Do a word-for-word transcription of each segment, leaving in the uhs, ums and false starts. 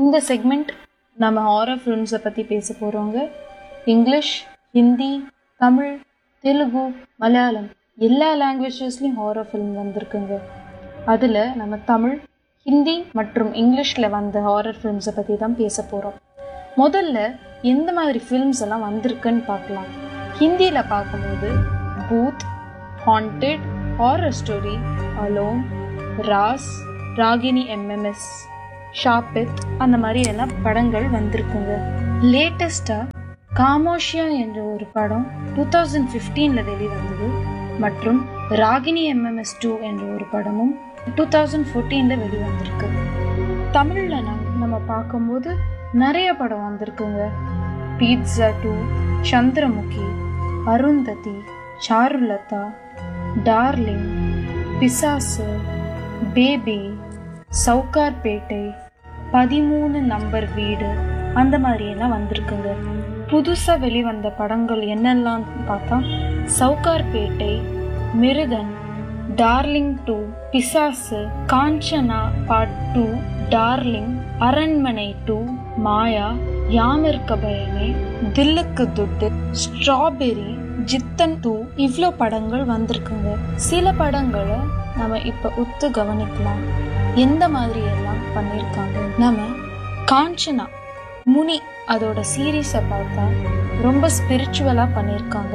இந்த செக்மெண்ட் நம்ம ஹாரர் ஃபிலிம்ஸை பற்றி பேச போகிறோங்க. இங்கிலீஷ், ஹிந்தி, தமிழ், தெலுங்கு, மலையாளம் எல்லா லாங்குவேஜஸ்லேயும் ஹாரர் ஃபிலிம் வந்திருக்குங்க. அதில் நம்ம தமிழ், ஹிந்தி மற்றும் இங்கிலீஷில் வந்த ஹாரர் ஃபிலிம்ஸை பற்றி தான் பேச போகிறோம். முதல்ல எந்த மாதிரி ஃபிலிம்ஸ் எல்லாம் வந்திருக்குன்னு பார்க்கலாம். ஹிந்தியில் பார்க்கும்போது booth, haunted, horror story, alone, ராஸ், ராகினி எம்எம்எஸ், ஷாபித் அந்த மாதிரி எல்லாம் படங்கள் வந்திருக்குங்க. லேட்டஸ்டாக காமோஷியா என்ற ஒரு படம் டூ தௌசண்ட் ஃபிஃப்டீனில் வெளிவந்தது மற்றும் ராகினி எம்எம்எஸ் டூ என்ற ஒரு படமும் டூ தௌசண்ட் ஃபோர்டீனில் வெளிவந்திருக்கு. தமிழில் நம்ம பார்க்கும்போது நிறைய படம் வந்திருக்குங்க. Pizza two, Chandramukhi, Arundhati, Charulata, darling, பிசாசு, பேபி, சவுகார்பேட்டை, பதிமூணு நம்பர் வீடு அந்த மாதிரியெல்லாம் வந்திருக்குங்க. புதுசாக வெளிவந்த படங்கள் என்னெல்லாம் பார்த்தா சவுகார்பேட்டை, மிருதன், டார்லிங் டூ, பிசாசு, காஞ்சனா பார்ட் டூ, டார்லிங், அரண்மனை டூ, மாயா, யாமிருக்க பயமே, தில்லுக்கு துட்டு, ஸ்ட்ராபெரி, ஜித்தன் டூ, இவ்வளோ படங்கள் வந்திருக்குங்க. சில படங்களை நம்ம இப்போ உத்து கவனிக்கலாம் எந்த மாதிரி எல்லாம் பண்ணியிருக்காங்க. நம்ம காஞ்சனா முனி அதோட சீரீஸை பார்த்தா ரொம்ப ஸ்பிரிச்சுவலாக பண்ணியிருக்காங்க.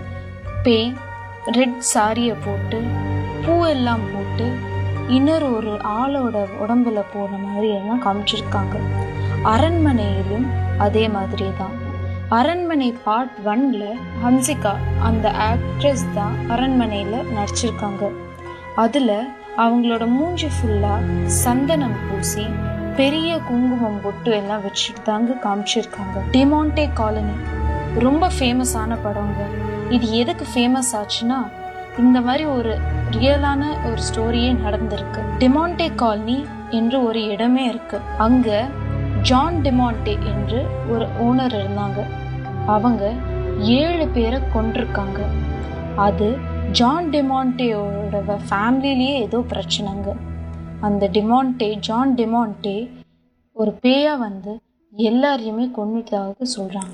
பேய் ரெட் சாரியை போட்டு பூவெல்லாம் போட்டு இன்னொரு ஒரு ஆளோட உடம்புல போன மாதிரி எல்லாம் காமிச்சிருக்காங்க. அரண்மனையிலும் அதே மாதிரி தான். அரண்மனை பார்ட் ஒன்ல ஹன்சிகா அந்த ஆக்ட்ரஸ் தான் அரண்மனையில் நடிச்சிருக்காங்க. அதில் அவங்களோட மூஞ்சி ஃபுல்லாக சந்தனம் பூசி பெரிய குங்குமம் பொட்டு எல்லாம் வச்சுட்டு தாங்க காமிச்சிருக்காங்க. டிமாண்டே காலனி ரொம்ப ஃபேமஸான படங்க. இது எதுக்கு ஃபேமஸ் ஆச்சுன்னா இந்த மாதிரி ஒரு ரியலான ஒரு ஸ்டோரியே நடந்திருக்கு. டிமாண்டே காலனி என்று ஒரு இடமே இருக்கு. அங்க ஜான் டிமாண்டே என்று ஒரு ஓனர் இருந்தாங்க. அவங்க ஏழு பேரை கொண்டிருக்காங்க. அது ஜான் டிமாண்டேயோட ஃபேமிலிலேயே ஏதோ பிரச்சனைங்க. அந்த டிமாண்டே ஜான் டிமாண்டே ஒரு பேயா வந்து எல்லாரையுமே கொன்னுட்டதாக சொல்றாங்க.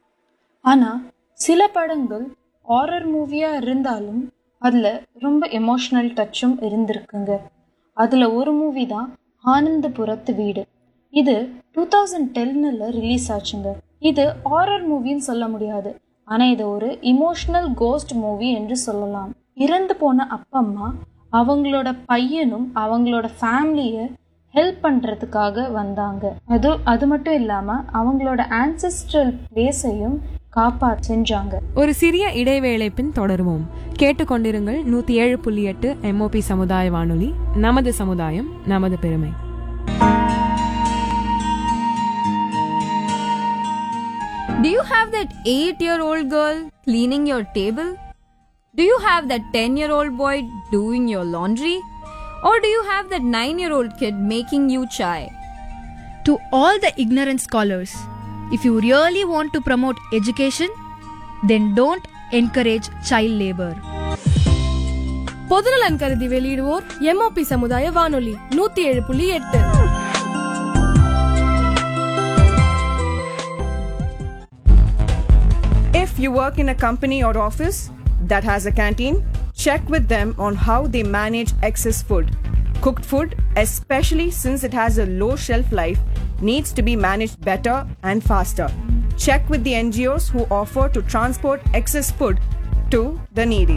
ஆனா சில படங்கள் ஹாரர் மூவியா இருந்தாலும் அதுல ரொம்ப எமோஷனல் டச்சும் இருந்திருக்குங்க. அதுல ஒரு மூவி தான் ஆனந்தபுரத்து வீடு. இது டூ தௌசண்ட் டென்னில் ரிலீஸ் ஆச்சுங்க. இது ஹாரர் மூவின்னு சொல்ல முடியாது, ஆனா இது ஒரு இமோஷனல் கோஸ்ட் மூவி என்று சொல்லலாம். இறந்து போன அப்பா அம்மா அவங்களோட பையனும் அவங்களோட ஃபேமிலியை ஹெல்ப் பண்றதுக்காக வந்தாங்க. அது அது மட்டும் இல்லாம அவங்களோட ஆன்செஸ்ட்ரல் பிளேஸையும் காப்பாற்ற செஞ்சாங்க. ஒரு சிறிய இடைவேளை பின் தொடருவோம். கேட்டுக்கொண்டிருங்கள் நூத்தி ஏழு புள்ளி எட்டு எம்ஓபி சமுதாய வானொலி. நமது சமுதாயம் நமது பெருமை. Do you have that eight-year-old girl cleaning your table? Do you have that ten-year-old boy doing your laundry? Or do you have that nine-year-old kid making you chai? To all the ignorant scholars, if you really want to promote education, then don't encourage child labor. பொதுநலன் கருதி வெளியிடுவோர் MOP சமுதாய வானொலி நூத்தி ஏழு புள்ளி எட்டு. If you work in a company or office that has a canteen, check with them on how they manage excess food. Cooked food, especially since it has a low shelf life, needs to be managed better and faster. Check with the N G Os who offer to transport excess food to the needy.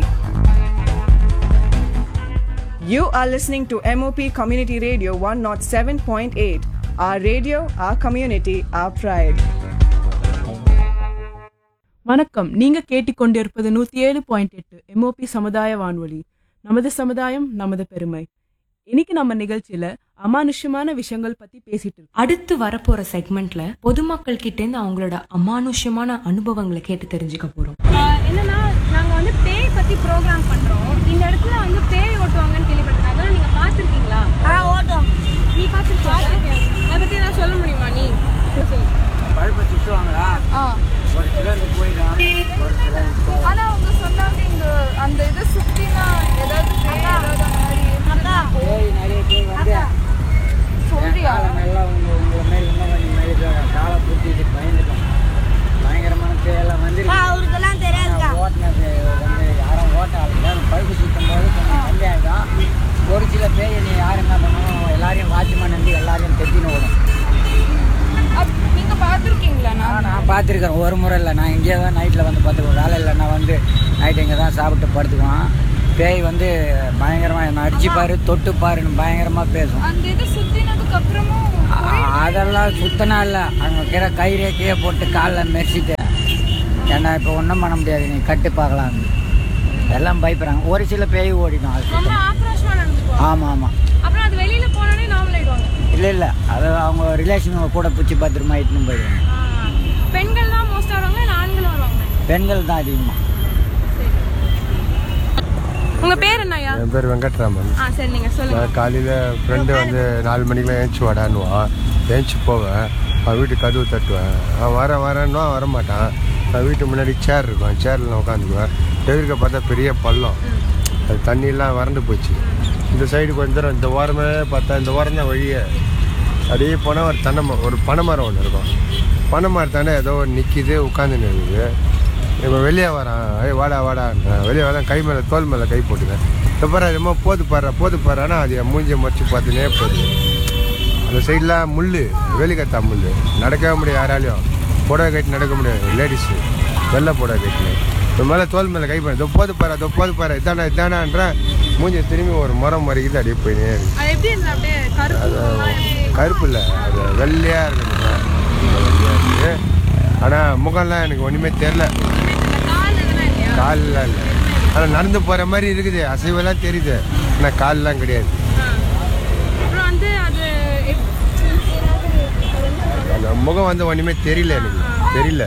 You are listening to M O P Community Radio one oh seven point eight. Our radio, our community, our pride. வணக்கம். நீங்க கேட்டுக்கொண்டிருப்பது நூத்தி ஏழு point எட்டு MOP சமுதாய வானொலி. நமது சமுதாயம் நமது பெருமை. இன்னைக்கு நம்ம நிகழ்ச்சியில அமானுஷ்யமான விஷயங்கள் பத்தி பேசிட்டு இருக்கோம். அடுத்து வரப்போற செக்மெண்ட்ல பொதுமக்கள் கிட்ட இருந்து அவங்களோட அமானுஷ்யமான அனுபவங்களை கேட்டு தெரிஞ்சுக்க போறோம். என்னன்னா நாங்க வந்து பேய் பத்தி ப்ரோக்ராம் பண்றோம். இந்த இடத்துல வந்து பேய் ஓட்டுவாங்கன்னு கேள்விப்பட்டேன். அதெல்லாம் நீங்க பாத்துருக்கீங்களா? ஓட்டும். நீ பாத்துருக்கியா? அதை பத்தி ஏதாவது சொல்ல முடியுமா? நீ ஆனா அவங்க சொன்னாங்க இங்க அந்த இதை சுத்தினா ஏதாவது சொல்றியா? போது கொஞ்சம் சண்டை ஆகிடும். ஒரு சில பேர் நீ யார் என்ன பண்ணணும் எல்லாரையும் வாட்ச்மேன் நம்பி எல்லாரையும் தெத்தின்னு ஓடும். நீங்கள் பார்த்துருக்கீங்களா? நான் நான் பார்த்துருக்கேன் ஒரு முறை இல்லை. நான் இங்கே தான் நைட்டில் வந்து பார்த்துக்குவேன். வேலை இல்லைன்னா வந்து நைட்டு இங்கே தான் சாப்பிட்டு படுத்துக்குவான். பேய் வந்து பயங்கரமாக என்ன அடிச்சுப்பாரு தொட்டுப்பாருன்னு பயங்கரமாக பேசும். அந்த இது சுற்றினதுக்கு அப்புறமும் அதெல்லாம் சுத்தனா இல்லை. அங்கே கீழே கயிறே கீழே போட்டு காலில் மெரிச்சிட்டு ஏன்னா இப்போ ஒன்றும் பண்ண முடியாது, நீ கட்டு பார்க்கலாம் எல்லாம் பயப்படுறாங்க. ஒரு சில பேய் ஓடிடும். அது ஆமாம் ஆமாம். அப்புறம் அது வெளியில் போனோடனே நார்மல் ஆயிடுவாங்க. இல்லை இல்லை அது அவங்க ரிலேஷன் கூட பிடிச்சி பத்திரமா இட்டுன்னு போயிடுவாங்க. பெண்கள் தான் மோஸ்ட்டாக வருவாங்க இல்லை ஆண்களும் வருவாங்க? பெண்கள் தான் அதிகமாக. உங்கள் பேர் என்னய்யா? என் பேர் வெங்கட்ராமன். ஆ சரி, நீங்கள் சொல்லுங்கள். நான் காலையில் ஃப்ரெண்டு வந்து நாலு மணிக்கெலாம் ஏஞ்சி வாடான்னுவான். ஏஞ்சி போவேன், அவன் வீட்டு கதவு தட்டுவேன். அவன் வர வரேன்னுவான், வரமாட்டான். நான் வீட்டு முன்னாடி சேர் இருக்கும், சேரில் நான் உட்காந்துக்குவேன். எதிர்க்க பார்த்தா பெரிய பள்ளம், அது தண்ணியெல்லாம் வறண்டு போச்சு. இந்த சைடு கொஞ்சம் தூரம் இந்த ஓரமே பார்த்தா இந்த ஓரம் தான் வழியே. அப்படியே போனால் ஒரு தென்னை மரம் ஒரு பனை மரம் ஒன்று இருக்கும். பனை மரத்தானே ஏதோ நிற்கிது உட்காந்துன்னு இருக்குது. இப்போ வெளியே வரான், ஏய் வாடா வாடான்றேன். வெளியே வரேன், கை மேலே தோல் மேலே கை போட்டுவேன். இப்போ பாரு என்னமோ போது பாடுறா போது பாடுறான்னா அது என் மூஞ்சியை மறைச்சி பார்த்துனே போகுது. அந்த சைடெலாம் முள், வேலிக்கத்தா முள், நடக்கவே முடியாது யாராலையும். புடவை கட்டி நடக்க முடியாது லேடிஸு, வெள்ளை புடவை கட்டினு. இப்போ மேலே தோல் மேலே கை பண்ண தொப்போது பாரு தொப்போது பாரு இதானா இதானான்றேன். மூஞ்சி திரும்பி ஒரு முறம் மறைக்குது, அப்படியே போயினே இருக்கு. அது கருப்பு இல்லை, அது வெள்ளையாக இருக்குது. வெள்ளையாக இருக்குது. ஆனால் முகம்லாம் எனக்கு ஒன்றுமே தெரில, கால்லாம் இல்லை. ஆனால் நடந்து போகிற மாதிரி இருக்குது, அசைவெல்லாம் தெரியுது, ஆனால் கால்லாம் கிடையாது. அந்த முகம் வந்து ஒன்றுமே தெரியல, எனக்கு தெரியல.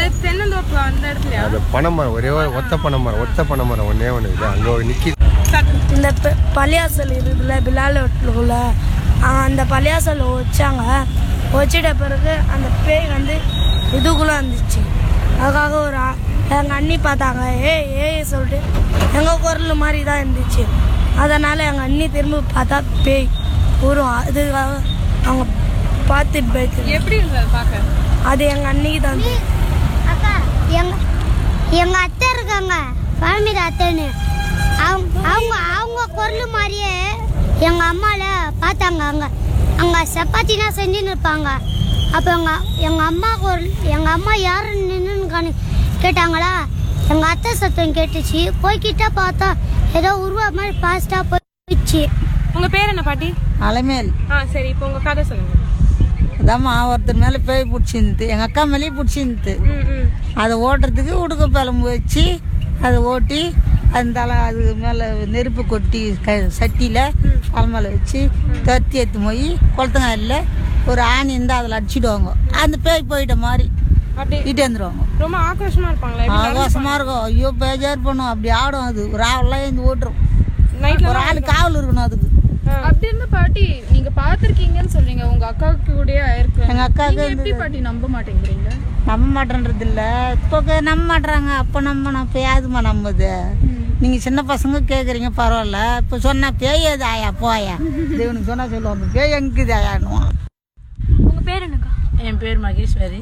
அது பனைமரம், ஒரே ஒரு ஒத்த பனைமரம், ஒத்த பனைமரம் ஒன்றே ஒன்று இருக்குது, அங்கே ஒரு நிற்கி. இந்த பள்ளியாசல் இருக்குதுல்ல பிலாலுக்குள்ள, அந்த பள்ளியாசல் வச்சாங்க. வச்சிட்ட பிறகு அந்த பேய் வந்து இதுக்குள்ளே வந்துச்சு. அதுக்காக ஒரு எங்கள் அண்ணி பார்த்தாங்க, ஏய் ஏய் சொல்லிட்டு எங்கள் குரல் மாதிரி தான் இருந்துச்சு. அதனால் எங்கள் அண்ணி திரும்ப பார்த்தா பேய் வரும். அதுக்காக அவங்க பார்த்து பேய்க்கு எப்படி பார்க்க அது எங்கள் அன்னிக்கு தான். அக்கா எங்கள் எங்கள் அத்தை இருக்காங்க, ஃபேமிலி அத்தைன்னு. அவங்க அவங்க அவங்க குரல் மாதிரியே எங்கள் அம்மாவில் பார்த்தாங்க. அங்கே அங்கே சப்பாத்தினா செஞ்சுன்னு இருப்பாங்க. அப்போ எங்கள் எங்கள் அம்மா குரல், எங்கள் அம்மா யாருன்னு நின்றுன்னு கேட்டாங்களா, எங்கள் அத்தை சத்தம் கேட்டுச்சு. போய்கிட்ட பார்த்தா ஏதோ உருவா மாதிரி ஃபாஸ்ட்டாக போயிடுச்சு. உங்கள் பேர் என்ன பாட்டி? அலைமேல். ஆ சரி, இப்போ உங்கள் கதை சொல்லுங்கள். அதாம்மா ஒருத்தர் மேலே பேய் பிடிச்சிருந்து, எங்கள் அக்கா மேலேயும் பிடிச்சிருந்து. அதை ஓட்டுறதுக்கு உடுக்க பழம்பு வச்சு அதை ஓட்டி அந்த அது மேலே நெருப்பு கொட்டி க சட்டியில் பழம் மேலே வச்சு தத்தி எடுத்து போய் குளத்தங்காயில் ஒரு ஆணி இருந்தால் அதில் அடிச்சுடுவாங்க. அந்த பேய் போயிட்ட மாதிரி இட்டு வந்துடுவாங்க. ரொம்ப ஆக்ரோஷமா இருப்பாங்களா? ஆக்ரோஷமாக இருக்கும். ஐயோ பேஜார் பண்ணும், அப்படி ஆடும். அது ஒரு ஆவெல்லாம் எழுந்து ஓட்டுரும். ஒரு ஆள் காவல் இருக்கணும் அதுக்கு. அப்படி இருந்த பாட்டி நீங்க பாத்திருக்கீங்கன்னு சொல்றீங்க, உங்க அக்காவுக்கு கூட இருக்கு. எங்க அக்காவுக்கு எப்படி பாட்டி நம்ப மாட்டேங்கிறீங்க? நம்ப மாட்டேன்றது இல்லை, இப்போ நம்ப மாட்டுறாங்க. அப்போ நம்ம நான் பேயாதுமா நம்புது. நீங்க சின்ன பசங்க கேட்குறீங்க பரவாயில்ல, இப்போ சொன்னா பேய் அது ஆயா போயா தேவனுக்கு சொன்னா சொல்லுவாங்க பேய் எங்குது ஆயானுவான். உங்க பேர் என்னக்கா? என் பேர் மகேஸ்வரி.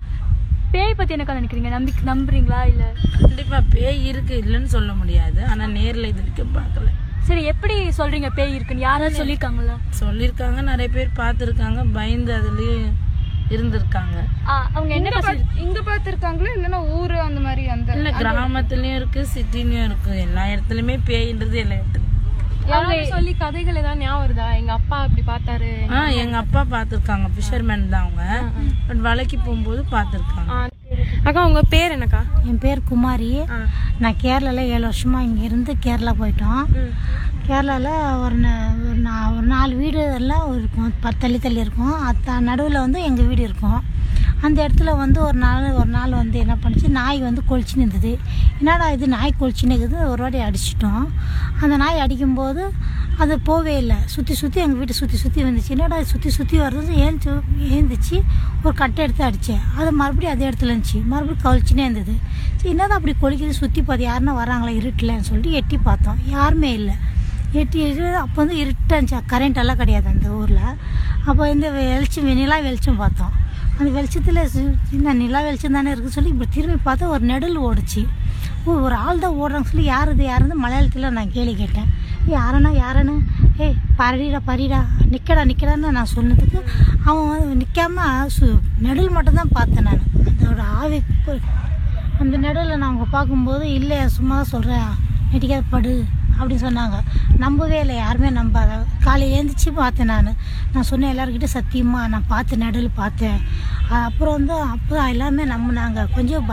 பேய் பத்தி என்னக்கா நினைக்கிறீங்க? நம்பி நம்புறீங்களா? இல்லை கண்டிப்பா பேய் இருக்கு, இல்லைன்னு சொல்ல முடியாது. ஆனா நேரில் இது வரைக்கும் பார்க்கல. சரி, எப்படி சொல்றீங்க பேய் இருக்குன்னு? யாராவது சொல்லியிருக்காங்களா? சொல்லியிருக்காங்க, நிறைய பேர் பார்த்துருக்காங்க, பயந்து அதுலயும் இருந்திருக்காங்க. அவங்க என்ன இங்க பார்த்துருக்காங்களா இல்லைன்னா ஊரு அந்த மாதிரி? அந்த இல்லை, கிராமத்துலயும் இருக்கு, சிட்டிலையும் இருக்கு, எல்லா இடத்துலயுமே பேயின்றது எல்லா இடத்துலயும். யாராவது சொல்லி கதைகள் ஏதாவது ஞாபகம் வருதா? எங்க அப்பா அப்படி பார்த்தாரு. ஆ எங்க அப்பா பார்த்துருக்காங்க, ஃபிஷர்மேன் தான் அவங்க. பட் வலைக்கு போகும்போது பார்த்துருக்காங்க. அக்கா உங்க பேர் என்னக்கா? என் பேர் குமாரி. நான் கேரளாவில் ஏழு வருஷமா இங்கே இருந்து கேரளா போயிட்டோம். கேரளாவில் ஒரு ஒரு ஒரு நாலு வீடு எல்லாம் இருக்கும், பத்து தள்ளி தள்ளி இருக்கும். அத்த நடுவில் வந்து எங்கள் வீடு இருக்கும். அந்த இடத்துல வந்து ஒரு நாள் ஒரு நாள் வந்து என்ன பண்ணிச்சு, நாய் வந்து கொளிச்சுன்னு இருந்தது. என்னடா இது நாய் கொளிச்சுன்னு இருக்குது, ஒரு வாட்டி அடிச்சிட்டோம். அந்த நாய் அடிக்கும்போது அது போவே இல்லை, சுற்றி சுற்றி எங்கள் வீட்டை சுற்றி சுற்றி வந்துச்சு. என்னடா சுற்றி சுற்றி வர்றது ஏந்து ஏந்துச்சு, ஒரு கட்டை எடுத்து அடித்தேன். அது மறுபடியும் அதே இடத்துல இருந்துச்சு, மறுபடியும் கழிச்சுனே இருந்தது. சரி என்னதான் அப்படி கொளிக்குது, சுற்றி பார்த்து யாருன்னா வராங்களா இருட்டில்ன்னு சொல்லிட்டு எட்டி பார்த்தோம், யாருமே இல்லை. எட்டி அப்போ வந்து இருட்டாச்சு, கரண்ட் எல்லாம் கிடையாது அந்த ஊரில். அப்போ இந்த வெளிச்சம் நிலா வெளிச்சம் பார்த்தோம். அந்த வெளிச்சத்தில் சின்ன நிலா வெளிச்சம் தானே இருக்குது சொல்லி இப்படி திரும்பி பார்த்தா ஒரு நெடல் ஓடிச்சு. ஓ ஒரு ஆள் தான் ஓடுறாங்க சொல்லி யார் இது யாருன்னு மலையாளத்தில் நான் கேள்வி கேட்டேன். யாரண்ணா யாரண்ணா ஏய் பரிடா பரிடா நிற்கடா நிற்கடான்னு நான் சொன்னதுக்கு அவன் நிற்காம சு நடுவில் மட்டும்தான் பார்த்தேன் நான். அதோட ஆவி அந்த நடுவில் நான் அவங்க பார்க்கும்போது இல்லை சும்மா தான் சொல்கிறேன் நெட்டிக்காத படு அப்படின்னு சொன்னாங்க. நம்பவே இல்லை, யாருமே நம்பாத. காலையில் எழுந்திரிச்சு பார்த்தேன் நான் நான் சொன்னேன் எல்லாருக்கிட்ட சத்தியமாக நான் பார்த்தேன் நடுவில் பார்த்தேன். அப்புறம் வந்து அப்போ எல்லாமே நம்பினாங்க. கொஞ்சம்